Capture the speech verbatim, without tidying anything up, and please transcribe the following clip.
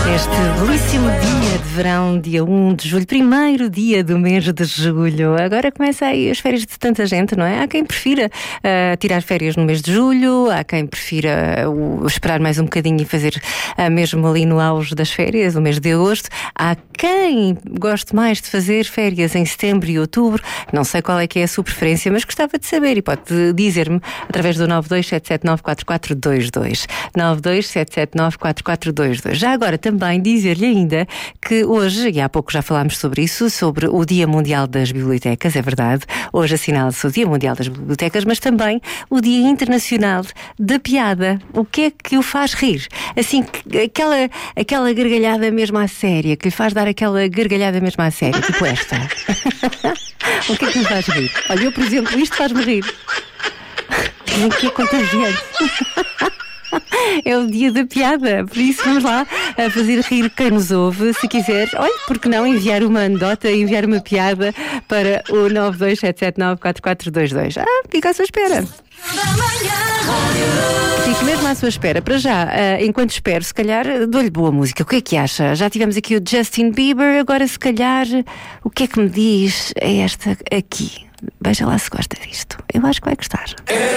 Este belíssimo dia de verão, dia um de julho, primeiro dia do mês de julho. Agora começa aí as férias de tanta gente, não é? Há quem prefira uh, tirar férias no mês de julho, há quem prefira uh, esperar mais um bocadinho e fazer uh, mesmo ali no auge das férias, no mês de agosto. Há quem goste mais de fazer férias em setembro e outubro. Não sei qual é que é a sua preferência, mas gostava de saber e pode dizer-me através do nove dois sete sete nove quatro quatro dois dois. nove dois sete sete nove quatro quatro dois dois. Já agora também dizer-lhe ainda que hoje, e há pouco já falámos sobre isso, sobre o Dia Mundial das Bibliotecas, é verdade, hoje assinala-se o Dia Mundial das Bibliotecas, mas também o Dia Internacional da Piada. O que é que o faz rir? Assim, aquela, aquela gargalhada mesmo à séria, que lhe faz dar aquela gargalhada mesmo à séria, tipo esta. O que é que me faz rir? Olha, eu, por exemplo, isto faz-me rir. O que é contagiante. É o dia da piada, por isso vamos lá a fazer rir quem nos ouve. Se quiser, olha, porque não enviar uma anedota, enviar uma piada para o nove dois sete sete nove quatro quatro dois dois. Ah, fica à sua espera. Fico mesmo à sua espera. Para já, uh, enquanto espero, se calhar dou-lhe boa música. O que é que acha? Já tivemos aqui o Justin Bieber, agora se calhar o que é que me diz é esta aqui. Veja lá se gosta disto. Eu acho que vai gostar.